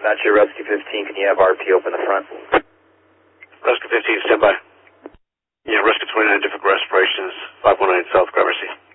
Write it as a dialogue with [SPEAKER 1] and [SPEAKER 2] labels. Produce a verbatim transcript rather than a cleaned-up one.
[SPEAKER 1] Dispatcher, Rescue fifteen, can you have R P open the front?
[SPEAKER 2] Rescue fifteen, stand by. Yeah, Rescue twenty-nine, different respirations, five one nine South Gramercy.